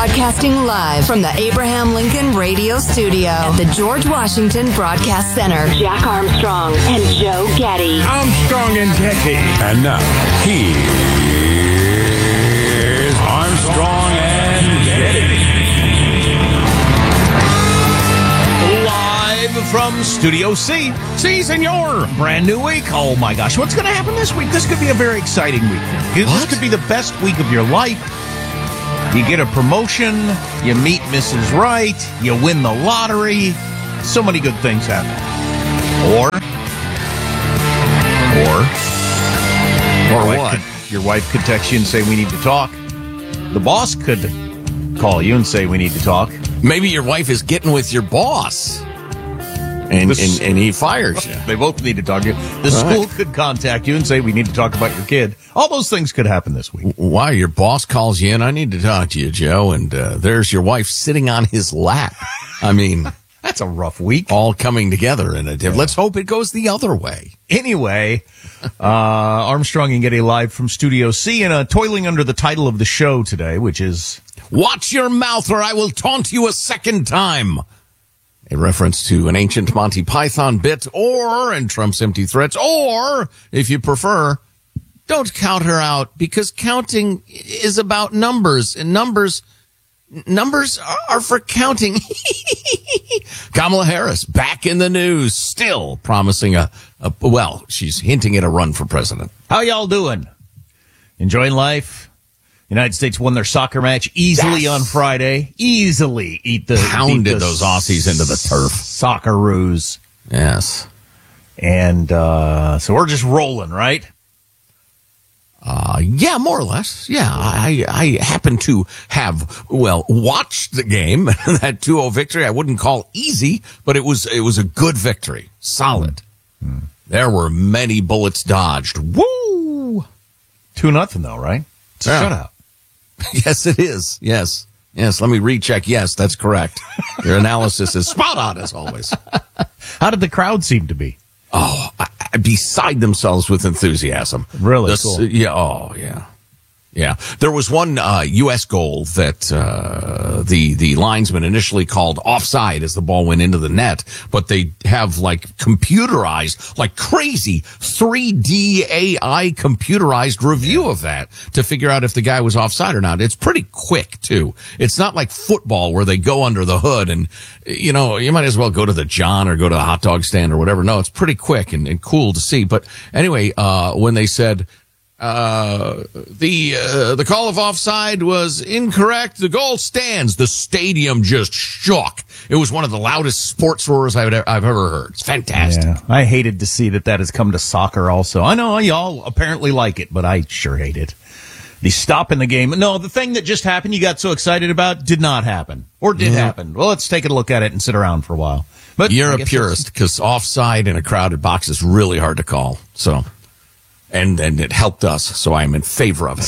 Broadcasting live from the Abraham Lincoln Radio Studio at the George Washington Broadcast Center. Jack Armstrong and Joe Getty. Armstrong and Getty. And now, here's Armstrong and Getty. Live from Studio C. Si, senor. Brand new week. Oh, my gosh. What's going to happen this week? This could be a very exciting week. This could be the best week of your life. You get a promotion. You meet Mrs. Right. You win the lottery. So many good things happen. Or what? Your wife could text you and say, we need to talk. The boss could call you and say, we need to talk. Maybe your wife is getting with your boss. And he fires you. They both need to talk to you. The school could contact you and say, we need to talk about your kid. All those things could happen this week. Why? Your boss calls you in. I need to talk to you, Joe. And there's your wife sitting on his lap. I mean, that's a rough week. All coming together in a different. Let's hope it goes the other way. Anyway, Armstrong and Getty live from Studio C and toiling under the title of the show today, which is Watch Your Mouth or I Will Taunt You a Second Time. A reference to an ancient Monty Python bit, and Trump's empty threats, or, if you prefer, don't count her out, because counting is about numbers, and numbers are for counting. Kamala Harris, back in the news, still promising she's hinting at a run for president. How y'all doing? Enjoying life? United States won their soccer match easily on Friday. Easily pounded those Aussies into the turf. Socceroos. Yes. And so we're just rolling, right? Yeah, more or less. Yeah, I happen to have watched the game. That 2-0 victory I wouldn't call easy, but it was a good victory. Solid. There were many bullets dodged. Woo! 2-0 though, right? It's a shutout. Yes, it is. Yes. Let me recheck. Yes, that's correct. Your analysis is spot on as always. How did the crowd seem to be? Oh, beside themselves with enthusiasm. Really? Cool. Yeah. Oh, yeah. Yeah. There was one U.S. goal that the linesman initially called offside as the ball went into the net, but they have computerized, crazy 3D AI computerized review of that to figure out if the guy was offside or not. It's pretty quick, too. It's not like football where they go under the hood and, you might as well go to the John or go to the hot dog stand or whatever. No, it's pretty quick and cool to see. But anyway, when they said, the call of offside was incorrect. The goal stands. The stadium just shook. It was one of the loudest sports roars I've ever heard. It's fantastic. Yeah, I hated to see that has come to soccer also. I know y'all apparently like it, but I sure hate it. The stop in the game. No, the thing that just happened you got so excited about did not happen. Or did happen. Well, let's take a look at it and sit around for a while. But you're a purist because offside in a crowded box is really hard to call. So... And it helped us, so I'm in favor of it.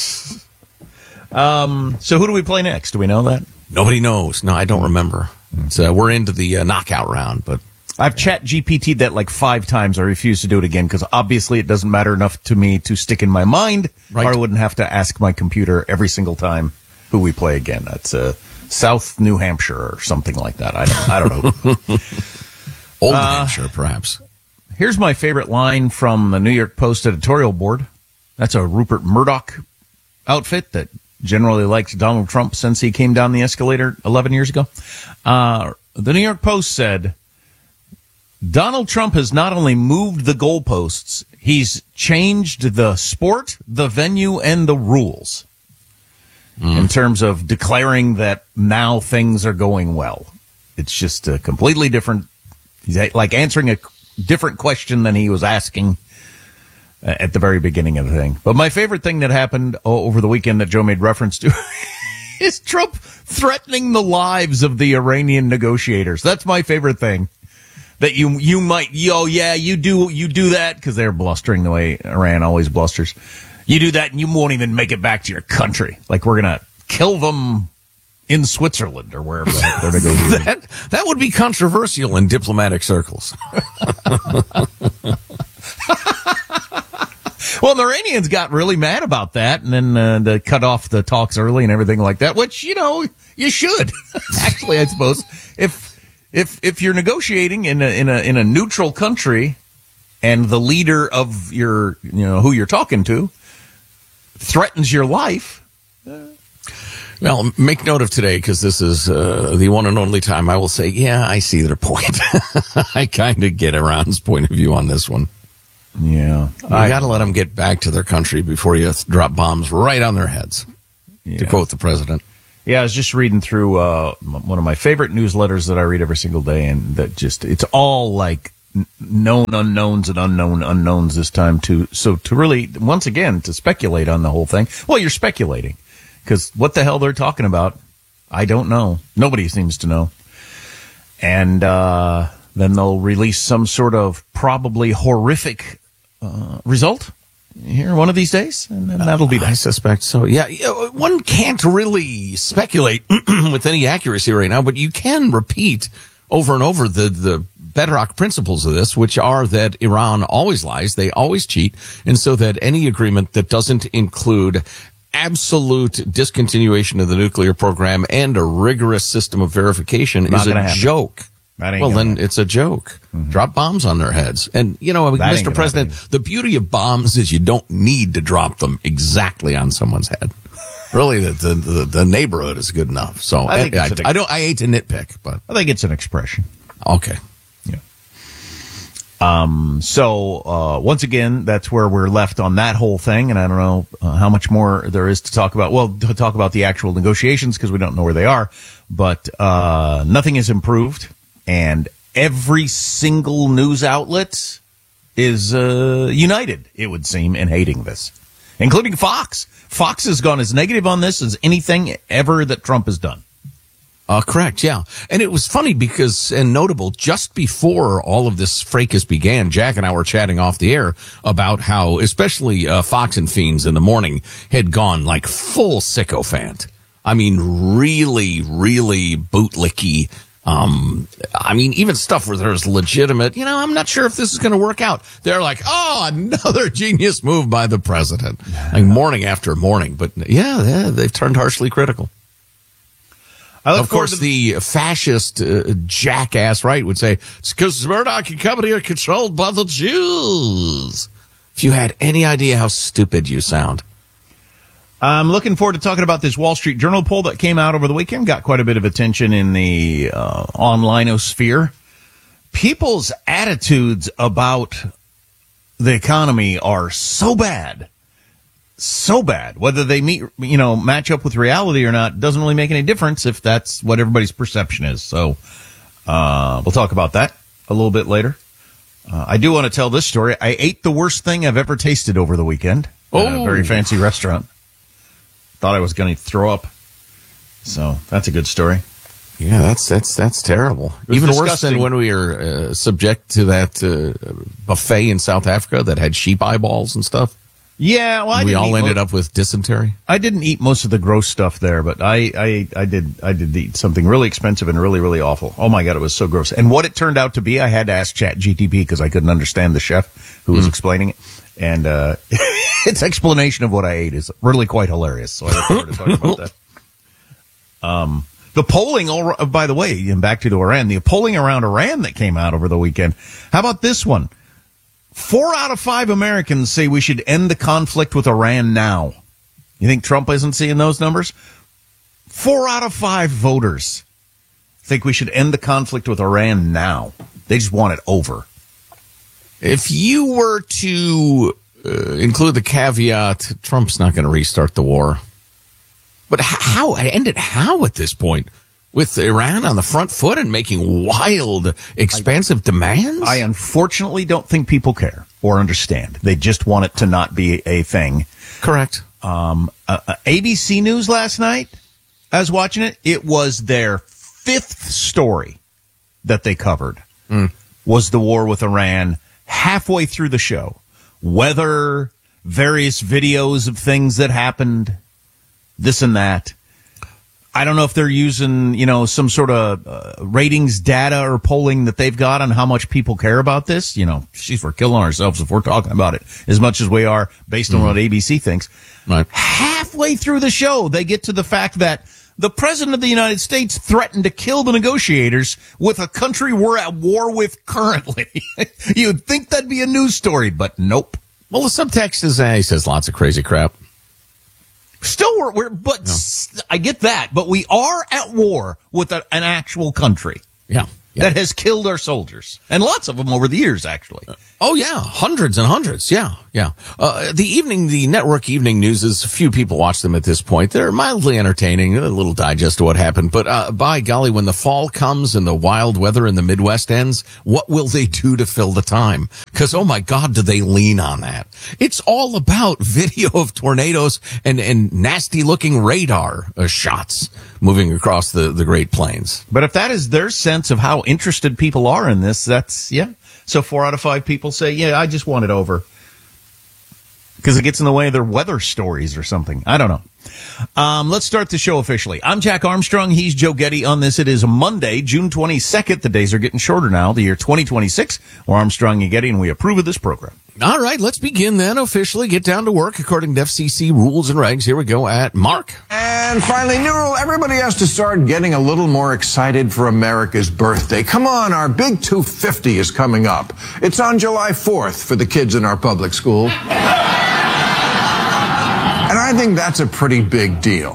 So who do we play next? Do we know that? Nobody knows. No, I don't remember. We're into the knockout round, but I've chat GPT'd that 5 times. I refuse to do it again because obviously it doesn't matter enough to me to stick in my mind. Right. Or I wouldn't have to ask my computer every single time who we play again. That's South New Hampshire or something like that. I don't know. Old New Hampshire, perhaps. Here's my favorite line from the New York Post editorial board. That's a Rupert Murdoch outfit that generally likes Donald Trump since he came down the escalator 11 years ago. The New York Post said, Donald Trump has not only moved the goalposts, he's changed the sport, the venue, and the rules in terms of declaring that now things are going well. It's just a completely different, like answering a different question than he was asking at the very beginning of the thing. But my favorite thing that happened over the weekend that Joe made reference to is Trump threatening the lives of the Iranian negotiators. That's my favorite thing. That you might, you do that because they're blustering the way Iran always blusters. You do that and you won't even make it back to your country. Like we're going to kill them in Switzerland or wherever they're negotiating. That would be controversial in diplomatic circles. Well, the Iranians got really mad about that, and then they cut off the talks early and everything like that. Which you should actually, I suppose, if you're negotiating in a neutral country, and the leader of your who you're talking to threatens your life. Well, make note of today, because this is the one and only time I will say, yeah, I see their point. I kind of get Iran's point of view on this one. Yeah. You got to let them get back to their country before you drop bombs right on their heads, to quote the president. Yeah, I was just reading through one of my favorite newsletters that I read every single day, and it's all like known unknowns and unknown unknowns this time, too. So to really, once again, to speculate on the whole thing, well, you're speculating. Because what the hell they're talking about, I don't know. Nobody seems to know. And then they'll release some sort of probably horrific result here one of these days, and then that'll be that. I suspect so. Yeah, one can't really speculate with any accuracy right now, but you can repeat over and over the bedrock principles of this, which are that Iran always lies, they always cheat, and so that any agreement that doesn't include absolute discontinuation of the nuclear program and a rigorous system of verification is a joke. Well, then it's a joke. Mm-hmm. Drop bombs on their heads. And, Mr. President, the beauty of bombs is you don't need to drop them exactly on someone's head. Really, the neighborhood is good enough. So I hate to nitpick, but I think it's an expression. Okay. So once again, that's where we're left on that whole thing. And I don't know how much more there is to talk about. Well, to talk about the actual negotiations, because we don't know where they are. But nothing has improved. And every single news outlet is united, it would seem, in hating this, including Fox. Fox has gone as negative on this as anything ever that Trump has done. Correct, yeah. And it was funny because, and notable, just before all of this fracas began, Jack and I were chatting off the air about how, especially Fox and Fiends in the morning, had gone like full sycophant. I mean, really, really bootlicky. Even stuff where there's legitimate, I'm not sure if this is going to work out. They're like, oh, another genius move by the president. Like morning after morning. But yeah, they've turned harshly critical. Of course, the fascist jackass right would say, it's because Murdoch and company are controlled by the Jews. If you had any idea how stupid you sound. I'm looking forward to talking about this Wall Street Journal poll that came out over the weekend. Got quite a bit of attention in the online-osphere. People's attitudes about the economy are so bad. So bad. Whether they match up with reality or not doesn't really make any difference if that's what everybody's perception is. So we'll talk about that a little bit later. I do want to tell this story. I ate the worst thing I've ever tasted over the weekend at a very fancy restaurant. Thought I was going to throw up. So that's a good story. Yeah, that's terrible. Even disgusting. Worse than when we were subject to that buffet in South Africa that had sheep eyeballs and stuff. Yeah, well, we all ended up with dysentery. I didn't eat most of the gross stuff there, but I did eat something really expensive and really, really awful. Oh my God, it was so gross. And what it turned out to be, I had to ask ChatGPT because I couldn't understand the chef who was explaining it. And its explanation of what I ate is really quite hilarious. So I look forward to talking about that. The polling, by the way, and back to Iran, the polling around Iran that came out over the weekend. How about this one? 4 out of 5 Americans say we should end the conflict with Iran now. You think Trump isn't seeing those numbers? 4 out of 5 voters think we should end the conflict with Iran now. They just want it over. If you were to include the caveat, Trump's not going to restart the war. But how at this point? With Iran on the front foot and making wild, expansive demands? I unfortunately don't think people care or understand. They just want it to not be a thing. Correct. ABC News last night, I was watching it. It was their 5th story that they covered was the war with Iran halfway through the show. Weather, various videos of things that happened, this and that. I don't know if they're using, some sort of ratings data or polling that they've got on how much people care about this. We're killing ourselves if we're talking about it as much as we are based on what ABC thinks. Right. Halfway through the show, they get to the fact that the president of the United States threatened to kill the negotiators with a country we're at war with currently. You'd think that'd be a news story, but nope. Well, the subtext is, he says lots of crazy crap. Still, I get that, but we are at war with an actual country. Yeah. That has killed our soldiers. And lots of them over the years, actually. Oh, yeah. Hundreds and hundreds. Yeah. The network evening news is, few people watch them at this point. They're mildly entertaining, a little digest of what happened. But by golly, when the fall comes and the wild weather in the Midwest ends, what will they do to fill the time? Because, oh my God, do they lean on that? It's all about video of tornadoes and nasty-looking radar shots moving across the Great Plains. But if that is their sense of how interested people are in this, So 4 out of 5 people say, I just want it over. Because it gets in the way of their weather stories or something. I don't know. Let's start the show officially. I'm Jack Armstrong. He's Joe Getty on this. It is Monday, June 22nd. The days are getting shorter now. The year 2026. We're Armstrong and Getty, and we approve of this program. All right, let's begin then officially. Get down to work according to FCC rules and regs. Here we go at Mark. And finally, new rule, everybody has to start getting a little more excited for America's birthday. Come on, our big 250 is coming up. It's on July 4th for the kids in our public school. And I think that's a pretty big deal.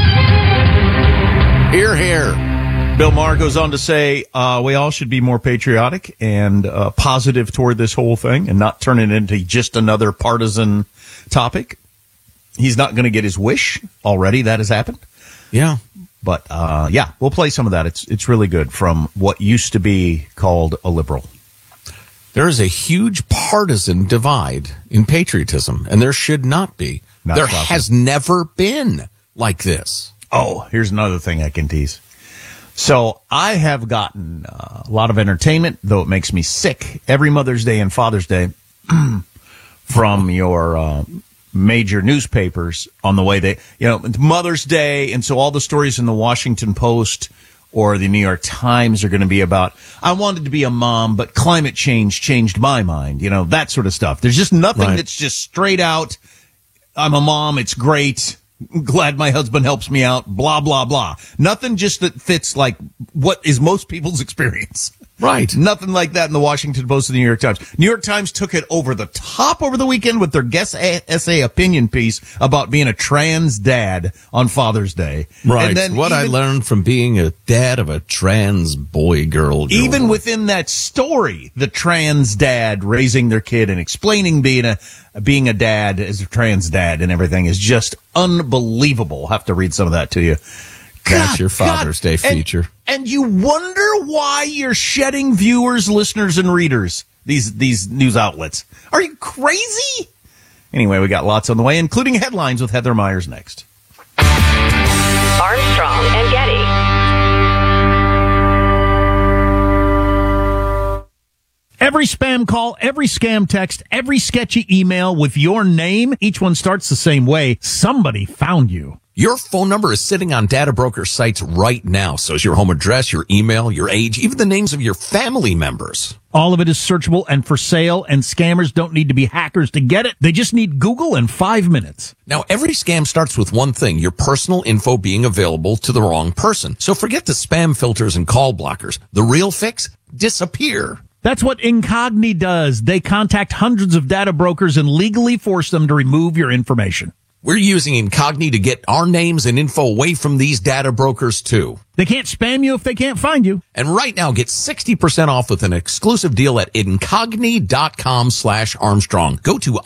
Hear, hear. Bill Maher goes on to say, we all should be more patriotic and positive toward this whole thing and not turn it into just another partisan topic. He's not going to get his wish already. That has happened. Yeah. But, we'll play some of that. It's really good from what used to be called a liberal. There is a huge partisan divide in patriotism, and there should not be. There has never been like this. Oh, here's another thing I can tease. So I have gotten a lot of entertainment, though it makes me sick, every Mother's Day and Father's Day from your major newspapers on the way they, Mother's Day. And so all the stories in the Washington Post or the New York Times are going to be about, I wanted to be a mom, but climate change changed my mind, that sort of stuff. There's just nothing that's just straight out, I'm a mom, it's great. Glad my husband helps me out, blah, blah, blah. Nothing just that fits like what is most people's experience. Right. Nothing like that in the Washington Post and the New York Times. New York Times took it over the top over the weekend with their guest essay opinion piece about being a trans dad on Father's Day. Right. And then I learned from being a dad of a trans girl. Even within that story, the trans dad raising their kid and explaining being a dad as a trans dad and everything is just unbelievable. I'll have to read some of that to you. That's your Father's Day feature. And you wonder why you're shedding viewers, listeners, and readers, these news outlets. Are you crazy? Anyway, we got lots on the way, including headlines with Heather Myers next. Armstrong and Getty. Every spam call, every scam text, every sketchy email with your name, each one starts the same way. Somebody found you. Your phone number is sitting on data broker sites right now. So is your home address, your email, your age, even the names of your family members. All of it is searchable and for sale, and scammers don't need to be hackers to get it. They just need Google in 5 minutes. Now, every scam starts with one thing, your personal info being available to the wrong person. So forget the spam filters and call blockers. The real fix? Disappear. That's what Incogni does. They contact hundreds of data brokers and legally force them to remove your information. We're using Incogni to get our names and info away from these data brokers, too. They can't spam you if they can't find you. And right now, get 60% off with an exclusive deal at Incogni.com/Armstrong. Go to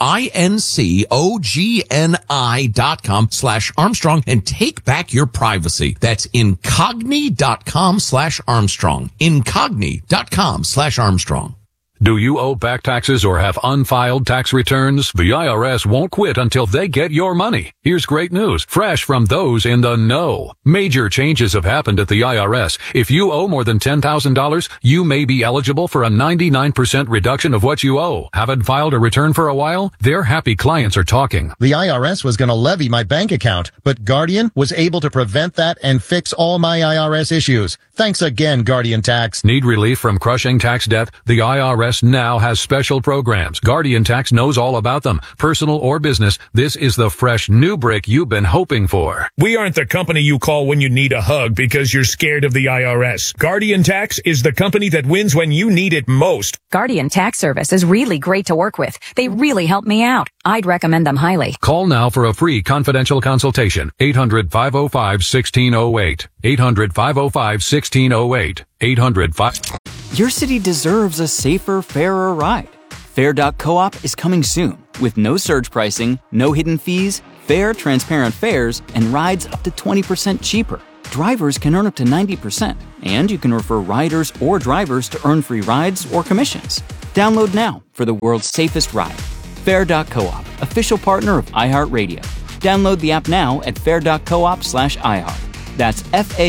INCOGNI.com/Armstrong and take back your privacy. That's Incogni.com/Armstrong. Incogni.com/Armstrong. Do you owe back taxes or have unfiled tax returns? The IRS won't quit until they get your money. Here's great news, fresh from those in the know. Major changes have happened at the IRS. If you owe more than $10,000, you may be eligible for a 99% reduction of what you owe. Haven't filed a return for a while? Their happy clients are talking. The IRS was going to levy my bank account, but Guardian was able to prevent that and fix all my IRS issues. Thanks again, Guardian Tax. Need relief from crushing tax debt? The IRS now has special programs. Guardian Tax knows all about them. Personal or business, this is the fresh new brick you've been hoping for. We aren't the company you call when you need a hug because you're scared of the IRS. Guardian Tax is the company that wins when you need it most. Guardian Tax Service is really great to work with. They really help me out. I'd recommend them highly. Call now for a free confidential consultation. 800-505-1608. 800-505-1608. 800-5... Your city deserves a safer, fairer ride. Fair.coop is coming soon with no surge pricing, no hidden fees, fair, transparent fares, and rides up to 20% cheaper. Drivers can earn up to 90%, and you can refer riders or drivers to earn free rides or commissions. Download now for the world's safest ride. Fair.coop, official partner of iHeartRadio. Download the app now at fair.coop/iHeart. That's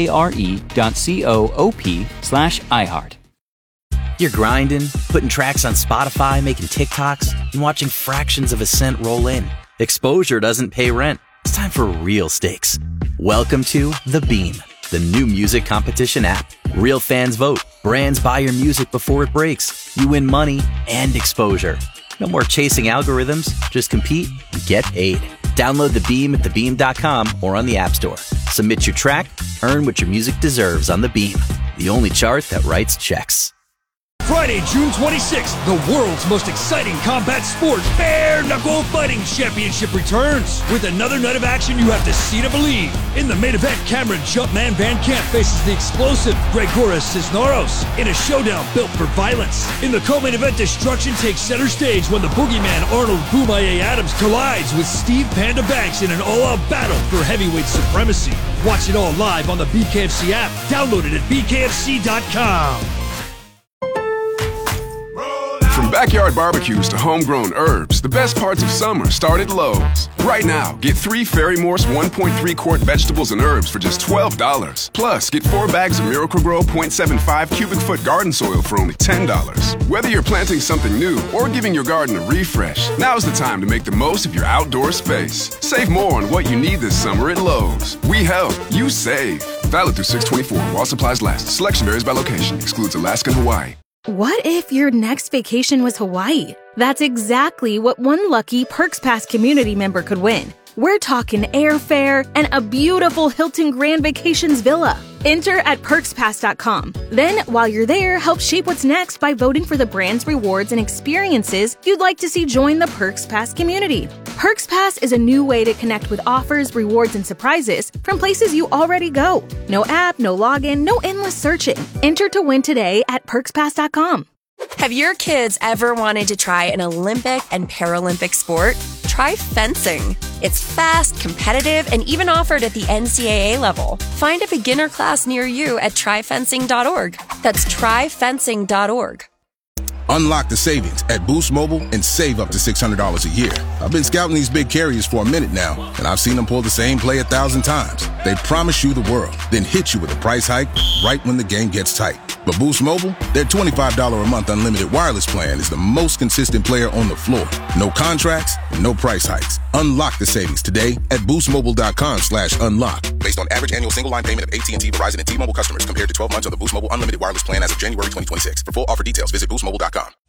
FARE.coop/iHeart. You're grinding, putting tracks on Spotify, making TikToks, and watching fractions of a cent roll in. Exposure doesn't pay rent. It's time for real stakes. Welcome to The Beam, the new music competition app. Real fans vote. Brands buy your music before it breaks. You win money and exposure. No more chasing algorithms. Just compete and get paid. Download The Beam at thebeam.com or on the App Store. Submit your track, earn what your music deserves on The Beam, the only chart that writes checks. Friday, June 26th, the world's most exciting combat sport, Bare Knuckle Fighting Championship returns. With another night of action you have to see to believe. In the main event, Cameron Jumpman Van Camp faces the explosive Gregoras Cisneros in a showdown built for violence. In the co-main event, destruction takes center stage when the boogeyman Arnold Boomaye Adams collides with Steve Panda Banks in an all-out battle for heavyweight supremacy. Watch it all live on the BKFC app. Download it at bkfc.com. From backyard barbecues to homegrown herbs, the best parts of summer start at Lowe's. Right now, get 3 Fairy Morse 1.3 quart vegetables and herbs for just $12. Plus, get 4 bags of Miracle-Gro 0.75 cubic foot garden soil for only $10. Whether you're planting something new or giving your garden a refresh, now's the time to make the most of your outdoor space. Save more on what you need this summer at Lowe's. We help, you save. Valid through 6/24 while supplies last. Selection varies by location. Excludes Alaska and Hawaii. What if your next vacation was Hawaii? That's exactly what one lucky Perks Pass community member could win. We're talking airfare and a beautiful Hilton Grand Vacations villa. Enter at PerksPass.com. Then, while you're there, help shape what's next by voting for the brands, rewards, and experiences you'd like to see join the Perks Pass community. Perks Pass is a new way to connect with offers, rewards, and surprises from places you already go. No app, no login, no endless searching. Enter to win today at PerksPass.com. Have your kids ever wanted to try an Olympic and Paralympic sport? Try fencing. It's fast, competitive, and even offered at the NCAA level. Find a beginner class near you at tryfencing.org. That's tryfencing.org. Unlock the savings at Boost Mobile and save up to $600 a year. I've been scouting these big carriers for a minute now, and I've seen them pull the same play 1,000 times. They promise you the world, then hit you with a price hike right when the game gets tight. But Boost Mobile, their $25 a month unlimited wireless plan is the most consistent player on the floor. No contracts, no price hikes. Unlock the savings today at boostmobile.com/unlock. Based on average annual single line payment of AT&T, Verizon, and T-Mobile customers compared to 12 months on the Boost Mobile unlimited wireless plan as of January 2026. For full offer details, visit boostmobile.com.